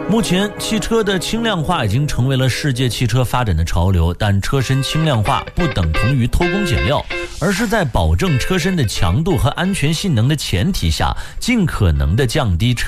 目前，汽车的轻量化已经成为了世界汽车发展的潮流，但车身轻量化不等同于偷工减料，而是在保证车身的强度和安全性能的前提下，尽可能的降低车